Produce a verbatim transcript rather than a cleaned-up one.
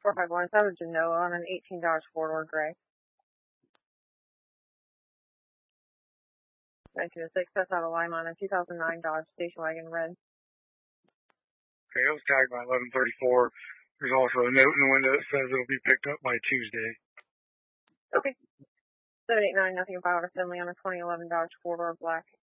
four five one, seven Genoa on an eighteen Dodge four-door gray. nineteen oh six, that's out of Lima on a two thousand nine Dodge station wagon red. Okay, it was tagged by eleven thirty-four. There's also a note in the window that says it'll be picked up by Tuesday. Okay. seven eight nine, nothing about or Finley on a twenty eleven Dodge four-door black.